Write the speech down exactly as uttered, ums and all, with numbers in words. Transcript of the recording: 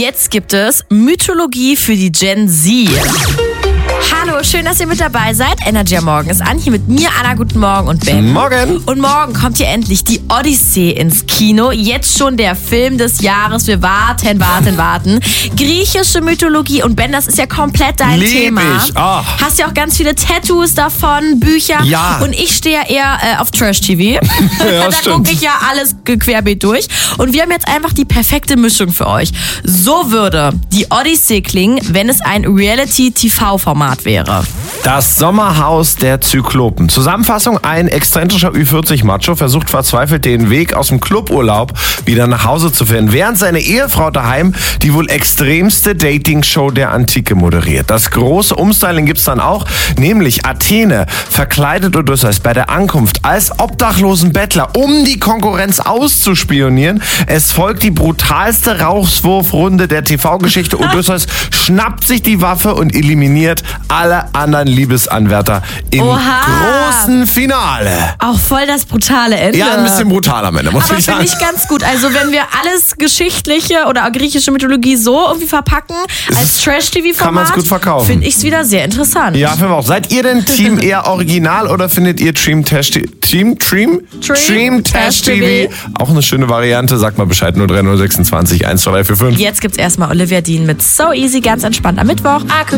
Jetzt gibt es Mythologie für die Gen Z. Hallo, schön, dass ihr mit dabei seid. Energy am Morgen ist an. Hier mit mir, Anna, guten Morgen und Ben. Morgen. Und morgen kommt hier endlich die Odyssee ins Kino. Jetzt schon der Film des Jahres. Wir warten, warten, warten. Griechische Mythologie. Und Ben, das ist ja komplett dein Lieb Thema. Ich. Oh. Hast ja auch ganz viele Tattoos davon, Bücher. Ja. Und ich stehe ja eher äh, auf Trash-T V. Ja, da stimmt. gucke ich ja alles querbeet durch. Und wir haben jetzt einfach die perfekte Mischung für euch. So würde die Odyssee klingen, wenn es ein Reality-T V-Format wäre. Das Sommerhaus der Zyklopen. Zusammenfassung: Ein exzentrischer Ü vierzig Macho versucht verzweifelt den Weg aus dem Cluburlaub wieder nach Hause zu finden, während seine Ehefrau daheim die wohl extremste Dating-Show der Antike moderiert. Das große Umstyling gibt's dann auch, nämlich Athene verkleidet Odysseus bei der Ankunft als obdachlosen Bettler, um die Konkurrenz auszuspionieren. Es folgt die brutalste Rauswurfrunde der T V-Geschichte. Odysseus schnappt sich die Waffe und eliminiert alle anderen Liebesanwärter im Oha. großen Finale. Auch voll das brutale Ende. Ja, ein bisschen brutal am Ende, muss Aber ich finde sagen. ich ganz gut. Also wenn wir alles geschichtliche oder griechische Mythologie so irgendwie verpacken, als Trash-T V-Format, kann man's gut verkaufen. finde ich es wieder sehr interessant. Ja, finden wir auch. Seid ihr denn Team eher original oder findet ihr Dream Tash Team Dream Dream Tash Tash T V auch eine schöne Variante? Sagt mal Bescheid, null drei null sechsundzwanzig eins zwei drei vier fünf. Jetzt gibt's erstmal Olivia Dean mit So Easy, ganz entspannt am Mittwoch.